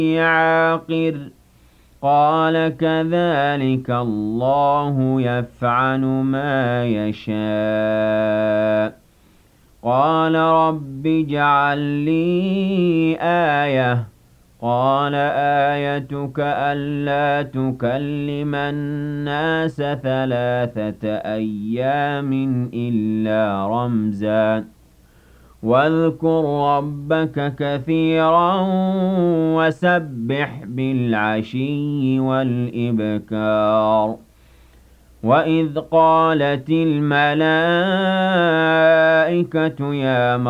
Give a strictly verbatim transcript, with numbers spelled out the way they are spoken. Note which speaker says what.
Speaker 1: عاقر قال كذلك الله يفعل ما يشاء قال رب اجعل لي آية قال آيتك ألا تكلم الناس ثلاثة أيام إلا رمزا واذكر ربك كثيرا وسبح بالعشي والإبكار وإذ قالت الملائكة يا